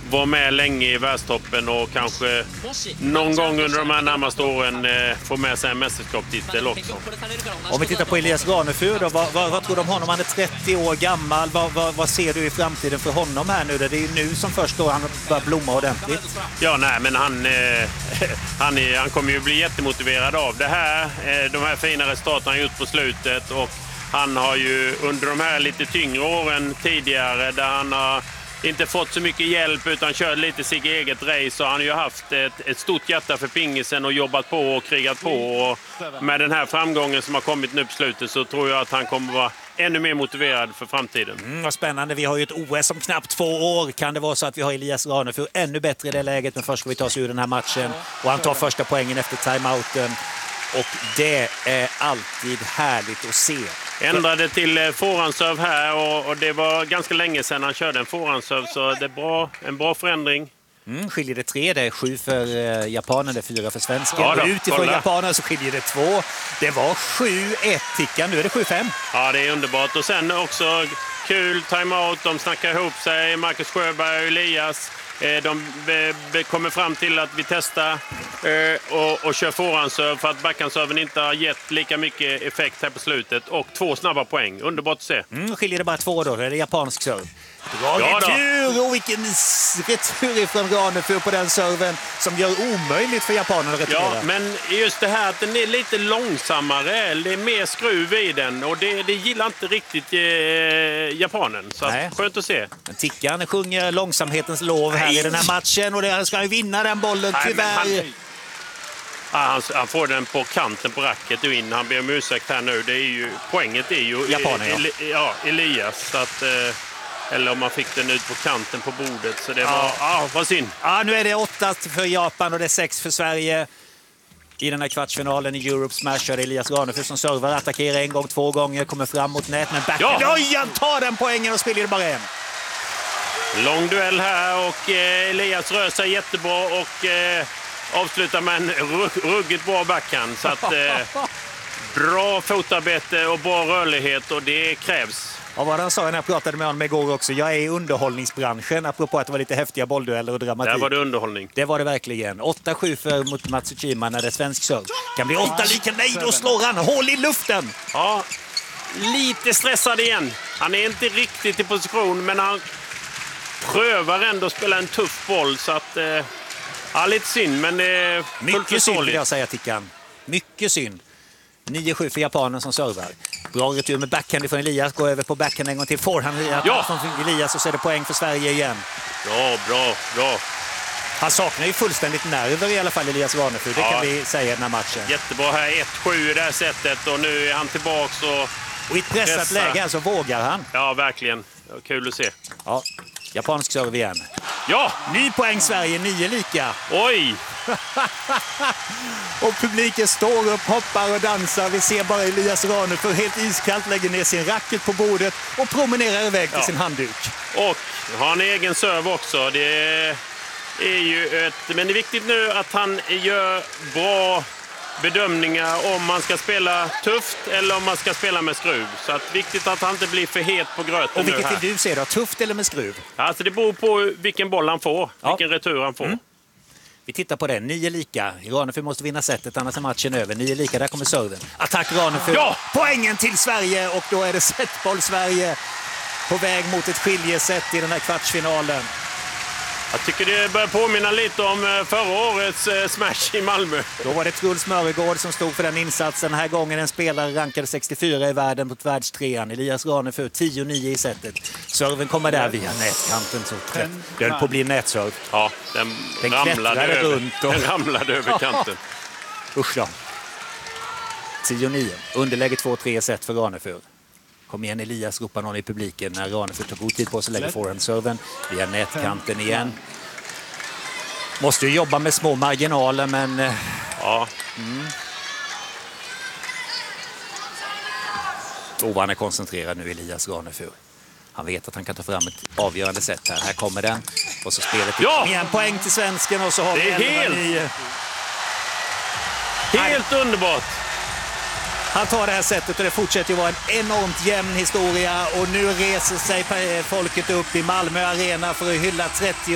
vara med länge i världstoppen och kanske någon gång under de här närmaste åren få med sig en mästerskapstitel också. Om vi tittar på Elias Ranefur då, vad tror du om honom? Han är 30 år gammal. Vad ser du i framtiden för honom här nu? Det är ju nu som först då han börjar blomma ordentligt. Ja, nej, men han kommer ju bli jättemotiverad av det här. De här fina resultaten han gjort på slutet, och han har ju under de här lite tyngre åren tidigare där han har inte fått så mycket hjälp utan kört lite sitt eget race, och han har ju haft ett stort hjärta för pingisen och jobbat på och krigat på, och med den här framgången som har kommit nu på slutet så tror jag att han kommer vara ännu mer motiverad för framtiden. Vad spännande, vi har ju ett OS om knappt 2 år. Kan det vara så att vi har Elias Ranefur ännu bättre i det läget, men först ska vi ta oss ur den här matchen och han tar första poängen efter timeouten, och det är alltid härligt att se. Ändrade till forehandserve här, och det var ganska länge sedan han körde en forehandserve, så det är en bra förändring. Skiljer det 3, det är 7 för japanen, det är 4 för svensken. Ja, utifrån japanen så skiljer det 2. Det var 7-1 Tickan, nu är det 7-5. Ja, det är underbart. Och sen också kul timeout, de snackar ihop sig, Marcus Sjöberg och Elias. De kommer fram till att vi testar och kör forehandserve för att backhandserven inte har gett lika mycket effekt här på slutet. Och 2 snabba poäng. Underbart att se. Skiljer det bara 2 då? Det är japansk serve. Bra ja, retur! Och vilken retur ifrån Ranefur på den serven som gör omöjligt för japanen att returera. Ja, men just det här att den är lite långsammare. Det är mer skruv i den, och det gillar inte riktigt japanen. Så skönt att se. Men Tickan sjunger långsamhetens lov här i den här matchen, och det ska ju vinna den bollen, tyvärr. Han får den på kanten på racket och in. Han ber om ursäkt här nu. Det är ju, poänget är ju japanen, Elias. Så att, eller om man fick den ut på kanten på bordet. Så det var synd. Ja, nu är det 8 för Japan och det är 6 för Sverige. I den här kvartsfinalen i Europe Smash är det Elias Ranefur som servar, attackerar 1 gång, 2 gånger, kommer fram mot nät, men oj, han tar den poängen och spelar det bara en. Lång duell här, och Elias rör sig jättebra och avslutar med en ruggigt bra backhand. Så att, bra fotarbete och bra rörlighet, och det krävs. Och vad han sa när jag pratade med honom igår också, jag är i underhållningsbranschen, apropå att det var lite häftiga bolldueller och dramatik. Där var det underhållning. Det var det verkligen. 8-7 för mot Matsushima när det är svensk serve. Kan bli 8 lika, nej, då slår han hål i luften. Ja, lite stressad igen. Han är inte riktigt i position, men han prövar ändå att spela en tuff boll, så att lite synd, men det är mycket synd vill jag säga, Tickan. Mycket synd. 9-7 för japanen som servar. Bra retur med backhand från Elias. Går över på backhand en gång till. Forehand från Elias, och så är det poäng för Sverige igen. Bra. Han saknar ju fullständigt nerver i alla fall, Elias Ranefur. Det kan vi säga i den här matchen. Jättebra här, 1-7 i det här sättet, och nu är han tillbaks och i ett pressat läge här så vågar han. Ja, verkligen. Kul att se. Ja, japansk serve igen. Ja! Ny poäng Sverige, 9 lika. Oj! Och publiken står upp, hoppar och dansar. Vi ser bara Elias Ranefur helt iskallt lägger ner sin racket på bordet och promenerar iväg till sin handduk. Och har en egen serve också. Det är ju men det är viktigt nu att han gör bra bedömningar om man ska spela tufft eller om man ska spela med skruv. Så att viktigt att han inte blir för het på gröten. Och vilket vill du se då? Tufft eller med skruv? Alltså det beror på vilken boll han får, vilken retur han får. Vi tittar på det. 9 lika. Ranefur måste vinna sättet, annars är matchen över. 9 lika, där kommer serven. Attack Ranefur. Ja! Poängen till Sverige, och då är det setboll Sverige på väg mot ett skiljeset i den här kvartsfinalen. Jag tycker det börjar påminna lite om förra årets smash i Malmö. Då var det Truls Mörregård som stod för den insatsen. Den här gången en spelare rankade 64 i världen mot världstrean. Elias Ranefur 10-9 i sättet. Serven kommer där via nätkanten. Så det höll på att bli nätserv. Ja, den ramlade över kanten. Usch då. 10-9. Underläge 2-3 set för Ranefur. Kom igen Elias, ropar någon i publiken när Ranefur tar god tid på sig, lägger forehandserven via nätkanten igen. Måste ju jobba med små marginaler, men han är koncentrerad nu, Elias Ranefur. Han vet att han kan ta fram ett avgörande sätt här. Här kommer den. Och så spelet till en poäng till svensken, och så har vi 11-9. Helt underbart. Han tar det här sättet, och det fortsätter ju vara en enormt jämn historia. Och nu reser sig folket upp i Malmö Arena för att hylla 30